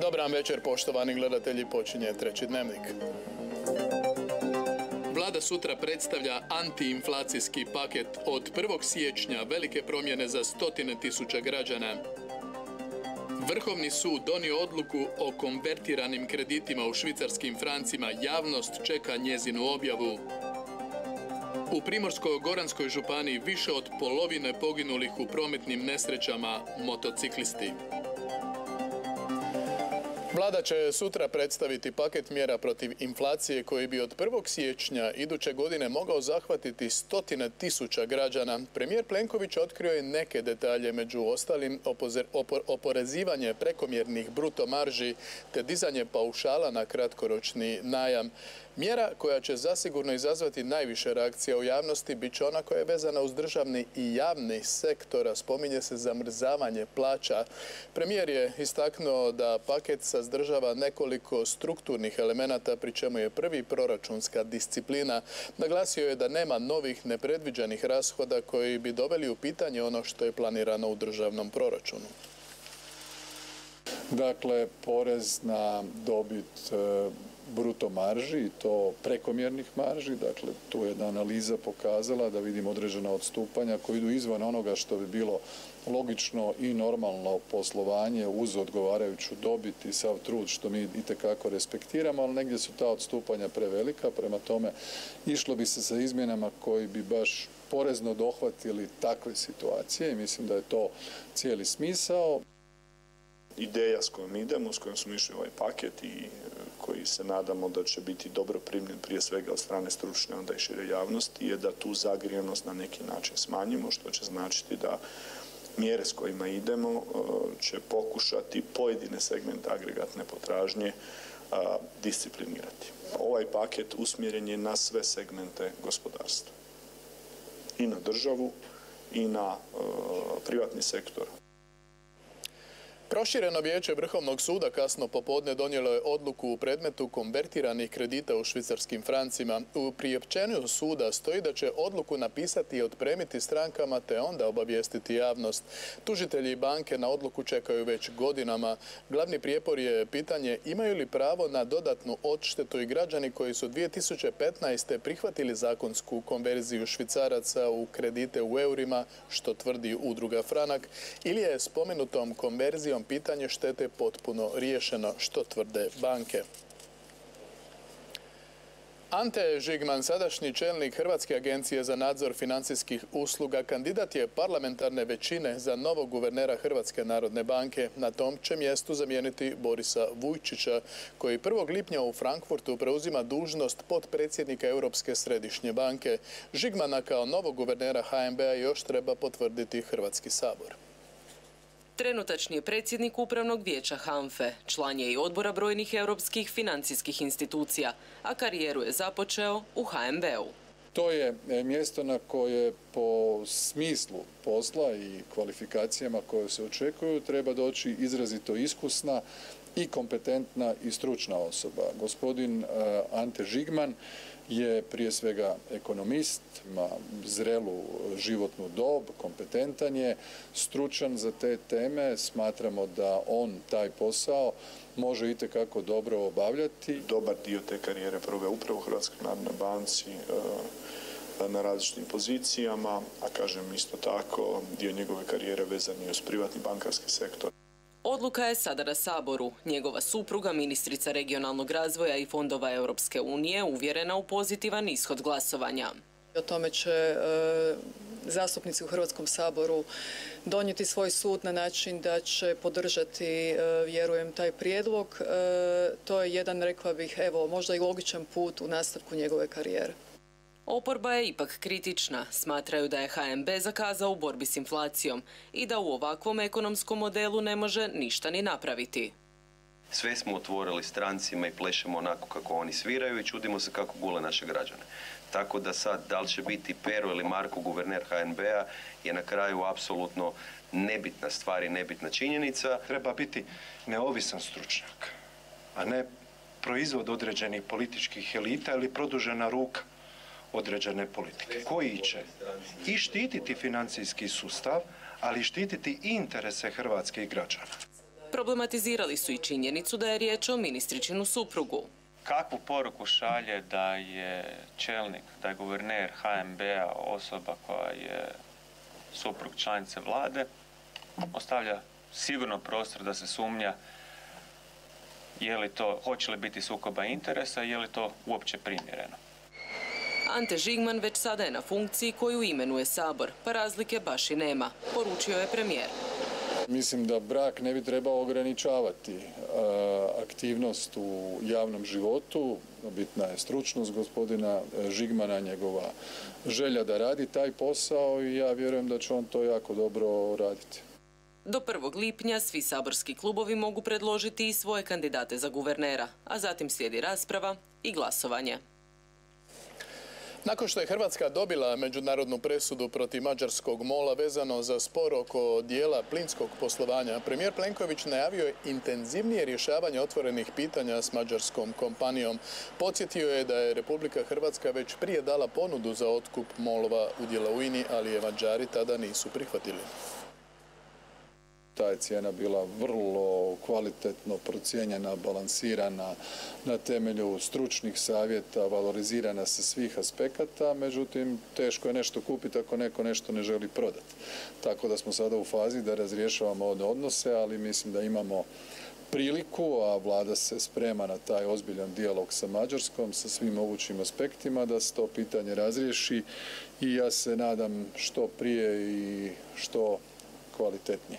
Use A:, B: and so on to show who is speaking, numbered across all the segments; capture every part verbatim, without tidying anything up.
A: Dobar vam večer, poštovani gledatelji, počinje treći dnevnik. Vlada sutra predstavlja antiinflacijski paket. Od prvog siječnja velike promjene za stotine tisuća građana. Vrhovni sud donio odluku o konvertiranim kreditima u švicarskim francima. Javnost čeka njezinu objavu. U Primorsko-goranskoj županiji više od polovine poginulih u prometnim nesrećama motociklisti. Vlada će sutra predstaviti paket mjera protiv inflacije koji bi od prvog siječnja iduće godine mogao zahvatiti stotine tisuća građana. Premijer Plenković otkrio je neke detalje, među ostalim oporezivanje prekomjernih bruto marži te dizanje paušala na kratkoročni najam. Mjera koja će zasigurno izazvati najviše reakcija u javnosti bit će ona koja je vezana uz državni i javni sektor, a spominje se zamrzavanje plaća. Premijer je istaknuo da paket sadržava nekoliko strukturnih elemenata, pri čemu je prvi proračunska disciplina. Naglasio je da nema novih nepredviđenih rashoda koji bi doveli u pitanje ono što je planirano u državnom proračunu.
B: Dakle, porez na dobit bruto marži i to prekomjernih marži, dakle tu je jedna analiza pokazala da vidimo određena odstupanja koji idu izvan onoga što bi bilo logično i normalno poslovanje uz odgovarajuću dobit i sav trud što mi itekako respektiramo, ali negdje su ta odstupanja prevelika, prema tome išlo bi se sa izmjenama koji bi baš porezno dohvatili takve situacije i mislim da je to cijeli smisao.
C: Ideja s kojom idemo, s kojom smo išli ovaj paket i koji se nadamo da će biti dobro primljen prije svega od strane stručne, onda i šire javnosti, je da tu zagrijenost na neki način smanjimo, što će značiti da mjere s kojima idemo će pokušati pojedine segmente agregatne potražnje disciplinirati. Ovaj paket usmjeren je na sve segmente gospodarstva. I na državu, i na privatni sektor.
A: Prošireno vijeće Vrhovnog suda kasno popodne donijelo je odluku u predmetu konvertiranih kredita u švicarskim francima. U priopćenju suda stoji da će odluku napisati i otpremiti strankama te onda obavijestiti javnost. Tužitelji i banke na odluku čekaju već godinama. Glavni prijepor je pitanje imaju li pravo na dodatnu odštetu i građani koji su dvije tisuće petnaeste. prihvatili zakonsku konverziju švicaraca u kredite u eurima, što tvrdi udruga Franak, ili je spomenutom konverzijom pitanje štete potpuno riješeno, što tvrde banke. Ante Žigman, sadašnji čelnik Hrvatske agencije za nadzor financijskih usluga, kandidat je parlamentarne većine za novog guvernera Hrvatske narodne banke. Na tom će mjestu zamijeniti Borisa Vujčića, koji prvog lipnja u Frankfurtu preuzima dužnost potpredsjednika Europske središnje banke. Žigmana kao novog guvernera H N B-a još treba potvrditi Hrvatski sabor.
D: Trenutačni je predsjednik Upravnog vijeća H A N F E, član je i odbora brojnih europskih financijskih institucija, a karijeru je započeo u H N B-u.
B: To je mjesto na koje po smislu posla i kvalifikacijama koje se očekuju treba doći izrazito iskusna i kompetentna i stručna osoba. Gospodin Ante Žigman je prije svega ekonomist, ima zrelu životnu dob, kompetentan je, stručan za te teme. Smatramo da on taj posao može itekako dobro obavljati.
C: Dobar dio te karijere proveo upravo u Hrvatskoj narodnoj banci na različitim pozicijama, a kažem isto tako dio njegove karijere vezan je uz privatni bankarski sektor.
D: Odluka je sada na Saboru. Njegova supruga, ministrica regionalnog razvoja i fondova Europske unije, uvjerena u pozitivan ishod glasovanja.
E: O tome će e, zastupnici u Hrvatskom saboru donijeti svoj sud na način da će podržati, e, vjerujem, taj prijedlog. E, to je jedan, rekla bih, evo, možda i logičan put u nastavku njegove karijere.
D: Oporba je ipak kritična. Smatraju da je H N B zakazao u borbi s inflacijom i da u ovakvom ekonomskom modelu ne može ništa ni napraviti.
F: Sve smo otvorili strancima i plešemo onako kako oni sviraju i čudimo se kako gule naše građane. Tako da sad, da li će biti Pero ili Marko guverner H N B-a je na kraju apsolutno nebitna stvar i nebitna činjenica.
G: Treba biti neovisan stručnjak, a ne proizvod određenih političkih elita ili produžena ruka određene politike, koji će i štititi financijski sustav, ali štititi i interese hrvatskih građana.
D: Problematizirali su i činjenicu da je riječ o ministričinu suprugu.
H: Kakvu poruku šalje da je čelnik, da je guverner H N B-a osoba koja je suprug članice vlade, ostavlja sigurno prostor da se sumnja je li to, hoće li biti sukoba interesa, je li to uopće primjereno.
D: Ante Žigman već sada je na funkciji koju imenuje Sabor, pa razlike baš i nema, poručio je premijer.
B: Mislim da brak ne bi trebao ograničavati aktivnost u javnom životu. Bitna je stručnost gospodina Žigmana, njegova želja da radi taj posao i ja vjerujem da će on to jako dobro raditi.
D: Do prvog lipnja svi saborski klubovi mogu predložiti i svoje kandidate za guvernera, a zatim slijedi rasprava i glasovanje.
A: Nakon što je Hrvatska dobila međunarodnu presudu protiv mađarskog MOL-a vezano za spor oko dijela plinskog poslovanja, premijer Plenković najavio je intenzivnije rješavanje otvorenih pitanja s mađarskom kompanijom. Podsjetio je da je Republika Hrvatska već prije dala ponudu za otkup MOL-ova udjela u INA-i, ali je Mađari tada nisu prihvatili.
B: Ta je cijena bila vrlo kvalitetno procijenjena, balansirana, na temelju stručnih savjeta, valorizirana sa svih aspekata, međutim teško je nešto kupiti ako neko nešto ne želi prodati. Tako da smo sada u fazi da razrješavamo odnose, ali mislim da imamo priliku, a vlada se sprema na taj ozbiljan dijalog sa Mađarskom, sa svim mogućim aspektima, da se to pitanje razriješi i ja se nadam što prije i što kvalitetnije.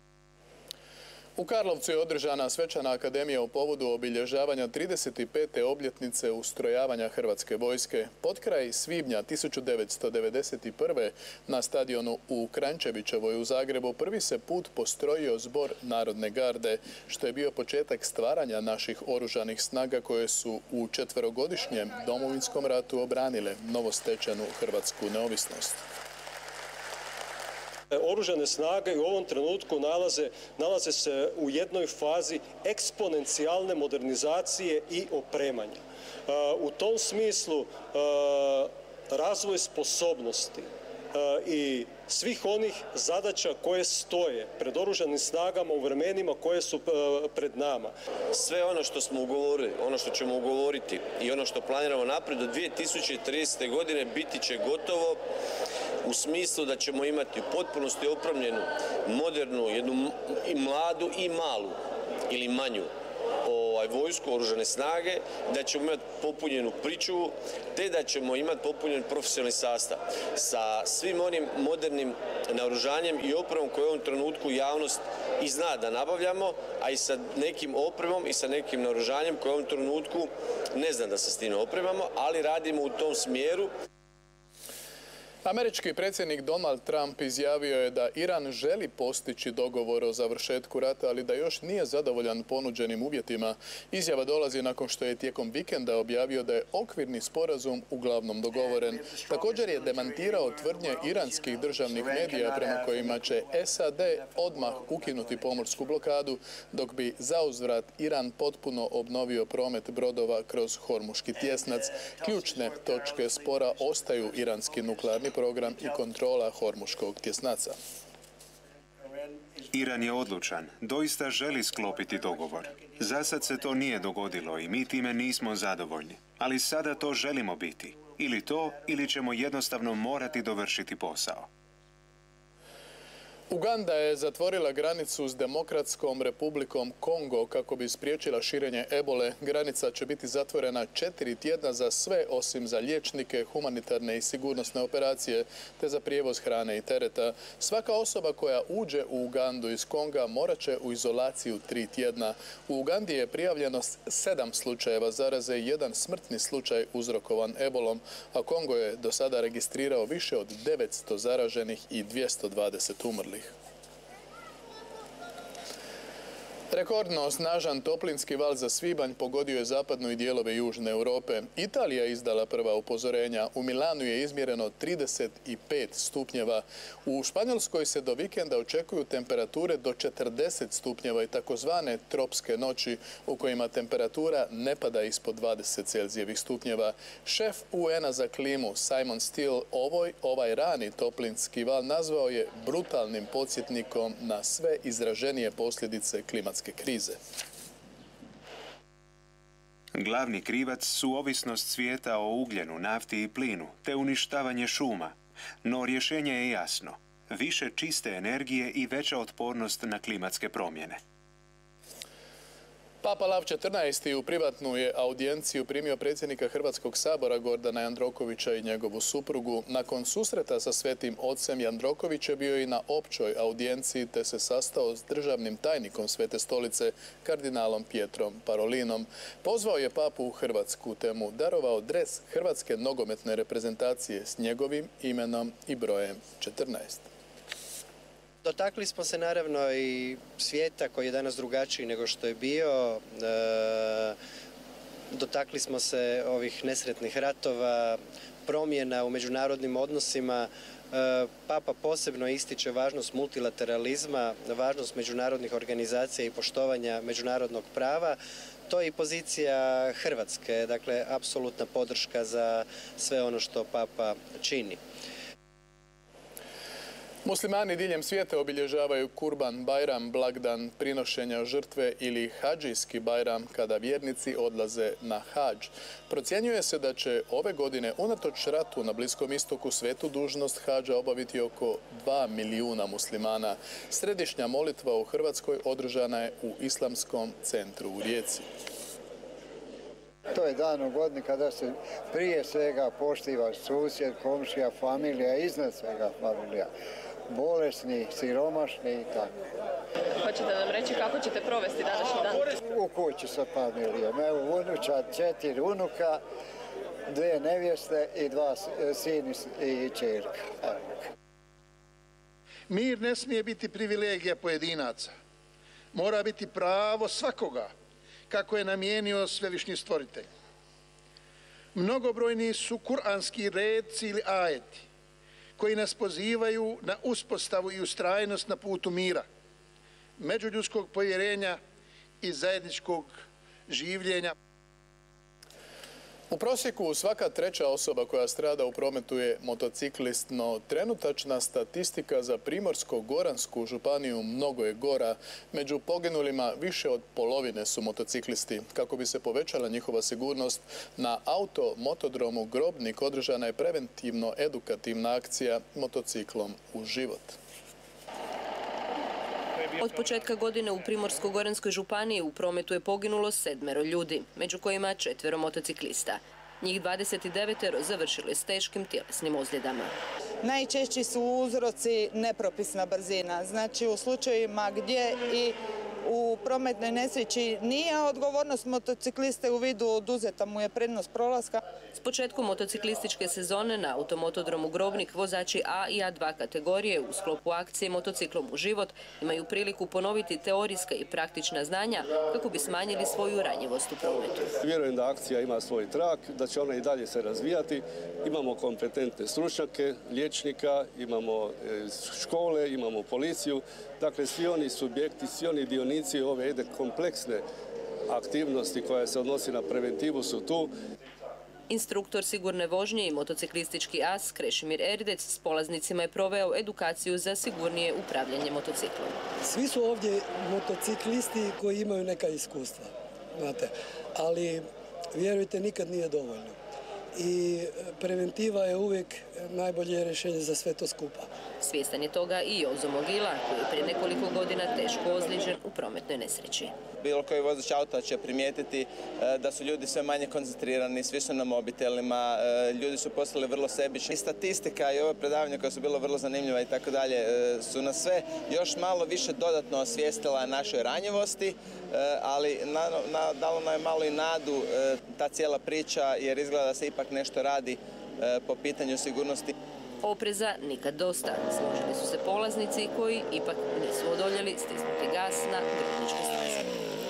A: U Karlovcu je održana svečana akademija u povodu obilježavanja trideset pete obljetnice ustrojavanja Hrvatske vojske. Potkraj svibnja tisuću devetsto devedeset prve. na stadionu u Kranjčevićevoj u Zagrebu prvi se put postrojio zbor Narodne garde, što je bio početak stvaranja naših oružanih snaga koje su u četverogodišnjem Domovinskom ratu obranile novostečenu hrvatsku neovisnost.
I: Oružane snage u ovom trenutku nalaze, nalaze se u jednoj fazi eksponencijalne modernizacije i opremanja. U tom smislu razvoj sposobnosti i svih onih zadaća koje stoje pred oružanim snagama u vremenima koje su pred nama.
J: Sve ono što smo ugovorili, ono što ćemo ugovoriti i ono što planiramo naprijed do dvije tisuće tridesete. godine biti će gotovo u smislu da ćemo imati u potpunosti opremljenu, modernu, jednu i mladu i malu ili manju ovaj, vojsku, oružane snage, da ćemo imati popunjenu pričuvu, te da ćemo imati popunjen profesionalni sastav sa svim onim modernim naoružanjem i opremom koje u ovom trenutku javnost i zna da nabavljamo, a i sa nekim opremom i sa nekim naoružanjem koje u ovom trenutku ne znam da se s tim opremamo, ali radimo u tom smjeru.
A: Američki predsjednik Donald Trump izjavio je da Iran želi postići dogovor o završetku rata, ali da još nije zadovoljan ponuđenim uvjetima. Izjava dolazi nakon što je tijekom vikenda objavio da je okvirni sporazum uglavnom dogovoren. Također je demantirao tvrdnje iranskih državnih medija prema kojima će S A D odmah ukinuti pomorsku blokadu, dok bi zauzvrat Iran potpuno obnovio promet brodova kroz Hormuški tjesnac. Ključne točke spora ostaju iranski nuklearni program i kontrola Hormuškog tjesnaca.
K: Iran je odlučan, doista želi sklopiti dogovor. Zasad se to nije dogodilo i mi time nismo zadovoljni. Ali sada to želimo biti. Ili to, ili ćemo jednostavno morati dovršiti posao.
A: Uganda je zatvorila granicu s Demokratskom republikom Kongo kako bi spriječila širenje ebole. Granica će biti zatvorena četiri tjedna za sve osim za liječnike, humanitarne i sigurnosne operacije te za prijevoz hrane i tereta. Svaka osoba koja uđe u Ugandu iz Konga morat će u izolaciju tri tjedna. U Ugandi je prijavljeno sedam slučajeva zaraze i jedan smrtni slučaj uzrokovan ebolom, a Kongo je do sada registrirao više od devetsto zaraženih i dvjesto dvadeset umrlih. Rekordno snažan toplinski val za svibanj pogodio je zapadnu i dijelove južne Europe. Italija je izdala prva upozorenja. U Milanu je izmjereno trideset pet stupnjeva. U Španjolskoj se do vikenda očekuju temperature do četrdeset stupnjeva i takozvane tropske noći u kojima temperatura ne pada ispod dvadeset celzijevih stupnjeva. Šef U N-a za klimu Simon Still ovoj, ovaj rani toplinski val nazvao je brutalnim podsjetnikom na sve izraženije posljedice klimatskih klimatske krize.
K: Glavni krivac su ovisnost svijeta o ugljenu, nafti i plinu, te uništavanje šuma. No rješenje je jasno. Više čiste energije i veća otpornost na klimatske promjene.
A: Papa Lav četrnaesti u privatnu je audijenciju primio predsjednika Hrvatskog sabora Gordana Jandrokovića i njegovu suprugu. Nakon susreta sa svetim ocem Jandroković je bio i na općoj audijenciji te se sastao s državnim tajnikom Svete stolice kardinalom Pietrom Parolinom. Pozvao je papu u Hrvatsku te mu darovao dres hrvatske nogometne reprezentacije s njegovim imenom i brojem četrnaest.
L: Dotakli smo se naravno i svijeta koji je danas drugačiji nego što je bio. E, dotakli smo se ovih nesretnih ratova, promjena u međunarodnim odnosima. E, Papa posebno ističe važnost multilateralizma, važnost međunarodnih organizacija i poštovanja međunarodnog prava. To je i pozicija Hrvatske, dakle, apsolutna podrška za sve ono što Papa čini.
A: Muslimani diljem svijeta obilježavaju Kurban Bajram, blagdan prinošenja žrtve ili hadžijski Bajram kada vjernici odlaze na hadž. Procjenjuje se da će ove godine unatoč ratu na Bliskom istoku svetu dužnost hadža obaviti oko dva milijuna muslimana. Središnja molitva u Hrvatskoj održana je u Islamskom centru u Rijeci.
M: To je dan u godini kada se prije svega poštiva susjed, komšija, familija, iznad svega familija. Bolesni, siromašni i tako.
N: Hoćete nam reći kako ćete provesti današnji dan?
M: U kući sa familijom. Evo, unučad, četiri unuka, dvije nevjeste i dva sin i čerka.
O: Mir ne smije biti privilegija pojedinaca. Mora biti pravo svakoga, kako je namijenio svevišnji stvoritelj. Mnogobrojni su kuranski redci ili ajeti koji nas pozivaju na uspostavu i ustrajnost na putu mira, međuljudskog povjerenja i zajedničkog življenja.
A: U prosjeku svaka treća osoba koja strada u prometu je motociklist, no trenutačna statistika za Primorsko-goransku županiju mnogo je gora. Među poginulima više od polovine su motociklisti. Kako bi se povećala njihova sigurnost, na auto-motodromu Grobnik održana je preventivno-edukativna akcija Motociklom u život.
P: Od početka godine u Primorsko-goranskoj županiji u prometu je poginulo sedmero ljudi, među kojima četvero motociklista. Njih dvadeset devet završili s teškim tjelesnim ozljedama.
Q: Najčešći su uzroci nepropisna brzina. Znači u slučajevima gdje i u prometnoj nesreći nije odgovornost motocikliste u vidu oduzeta mu je prednost prolaska.
P: S početkom motociklističke sezone na automotodromu Grobnik vozači A i A dva kategorije u sklopu akcije Motociklom u život imaju priliku ponoviti teorijska i praktična znanja kako bi smanjili svoju ranjivost u prometu.
R: Vjerujem da akcija ima svoj trak, da će ona i dalje se razvijati. Imamo kompetentne stručnjake, liječnika, imamo škole, imamo policiju. Dakle, svi oni subjekti, svi oni dionici ove jedne kompleksne aktivnosti koja se odnosi na preventivu su tu.
P: Instruktor sigurne vožnje i motociklistički as Krešimir Erdec s polaznicima je proveo edukaciju za sigurnije upravljanje motociklom.
S: Svi su ovdje motociklisti koji imaju neka iskustva, znate, ali vjerujte, nikad nije dovoljno. I preventiva je uvijek najbolje rješenje za sve to skupa.
P: Svjestan je toga i Jozo Mogila, koji je prije nekoliko godina teško ozlijeđen u prometnoj nesreći.
T: Bilo koji vozač auta će primijetiti da su ljudi sve manje koncentrirani, svi su na mobitelima, ljudi su postali vrlo sebični. I statistika i ove predavanja koja su bilo vrlo zanimljiva i tako dalje su nas sve još malo više dodatno osvijestila našoj ranjivosti, ali dalo nam je malo i nadu ta cijela priča jer izgleda da se ipak nešto radi po pitanju sigurnosti.
P: Opreza nikad dosta. Složili su se polaznici koji ipak nisu odoljeli stisnuti gas na grobničke staze.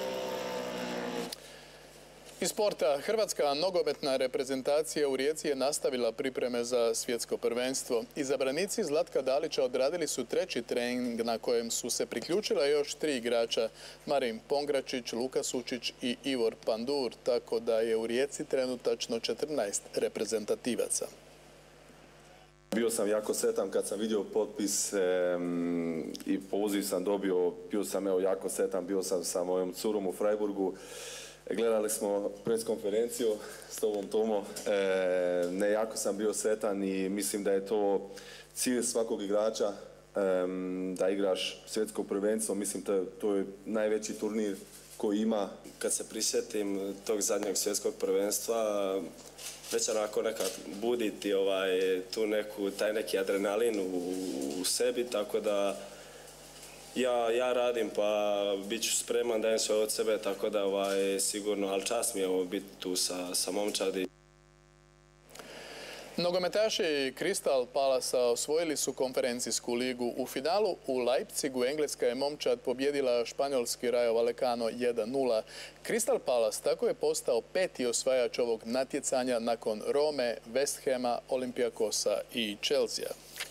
A: Iz sporta, hrvatska nogometna reprezentacija u Rijeci je nastavila pripreme za svjetsko prvenstvo. Izabranici Zlatka Dalića odradili su treći trening na kojem su se priključila još tri igrača, Marin Pongračić, Luka Sučić i Ivor Pandur, tako da je u Rijeci trenutačno četrnaest reprezentativaca.
U: Bio sam jako sretan kad sam vidio potpis em, i poziv sam dobio, bio sam evo jako sretan, bio sam sa mojom curom u Freiburgu. Gledali smo preskonferenciju s tobom, Tomo. E, ne, jako sam bio sretan i mislim da je to cilj svakog igrača em, da igraš svjetsko prvenstvo. Mislim da to je najveći turnir koji ima.
V: Kad se prisjetim tog zadnjeg svjetskog prvenstva, već onako nekad buditi ovaj, tu neku, taj neki adrenalin u, u sebi, tako da ja, ja radim pa bit ću spreman, dajem sve od sebe, tako da ovaj, sigurno, ali čast mi je ovo biti tu sa, sa momčadi.
A: Nogometaši Crystal Palasa osvojili su konferencijsku ligu. U finalu u Leipzigu engleska je momčad pobjedila španjolski Rayo Vallecano jedan nula. Crystal Palace tako je postao peti osvajač ovog natjecanja nakon Rome, West Hama, Olympiakosa i Chelsea.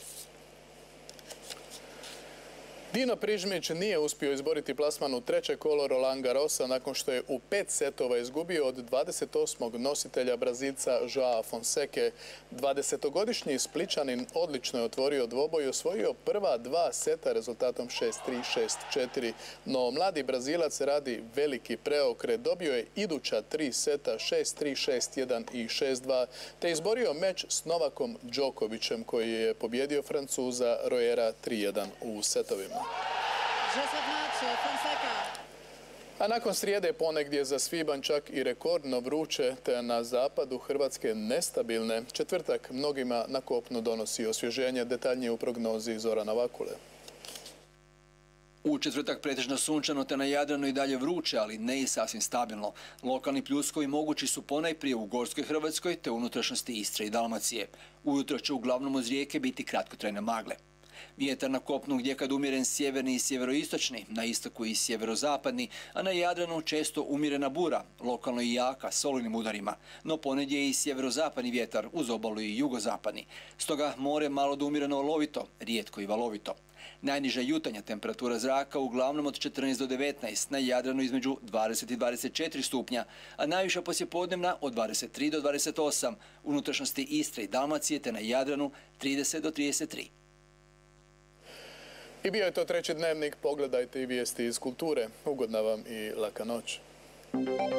A: Dino Prižmić nije uspio izboriti plasman u treće kolo Roland Garrosa nakon što je u pet setova izgubio od dvadeset osmog nositelja Brazilca Joao Fonseke. dvadesetogodišnji Spličanin odlično je otvorio dvoboj i osvojio prva dva seta rezultatom šest tri, šest četiri. No mladi Brazilac radi veliki preokret. Dobio je iduća tri seta šest tri, šest jedan i šest dva te izborio meč s Novakom Đokovićem koji je pobjedio Francuza Royera tri jedan u setovima. A nakon srijede ponegdje za svibanj čak i rekordno vruće, te na zapadu Hrvatske nestabilne, četvrtak mnogima na kopnu donosi osvježenje, detaljnije u prognozi Zorana Vakule.
W: U četvrtak pretežno sunčano te na Jadranu i dalje vruće, ali ne i sasvim stabilno. Lokalni pljuskovi mogući su ponajprije u Gorskoj Hrvatskoj te unutrašnjosti Istre i Dalmacije. Ujutro će uglavnom uz rijeke biti kratkotrajne magle. Vjetar na kopnu gdje kad umjeren sjeverni i sjeveroistočni, na istoku i sjeverozapadni, a na Jadranu često umjerena bura, lokalno i jaka, s olujnim udarima, no ponegdje je i sjeverozapadni vjetar uz obalu i jugozapadni. Stoga more malo do umjereno olovito, rijetko i valovito. Najniža jutarnja temperatura zraka uglavnom od četrnaest do devetnaest, na Jadranu između dvadeset i dvadeset četiri stupnja, a najviša poslijepodnevna od dvadeset tri do dvadeset osam, unutrašnjosti Istre i Dalmacije te na Jadranu trideset do trideset tri.
A: I bio je to treći dnevnik, pogledajte i vijesti iz kulture. Ugodna vam i laka noć.